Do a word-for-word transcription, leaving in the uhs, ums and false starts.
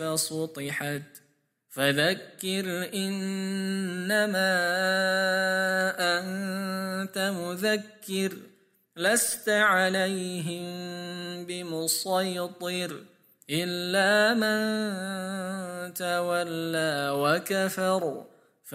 فسطحت فذكر إنما أنت مذكر لست عليهم بمسيطر إلا من تولى وكفر